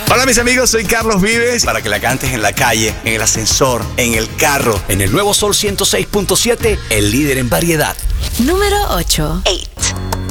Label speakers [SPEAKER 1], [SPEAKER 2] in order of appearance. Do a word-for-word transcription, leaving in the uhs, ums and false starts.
[SPEAKER 1] Hola mis amigos, soy Carlos Vives. Para que la cantes en la calle, en el ascensor, en el carro.
[SPEAKER 2] En el nuevo Sol ciento seis punto siete, el líder en variedad.
[SPEAKER 3] Número ocho. ocho.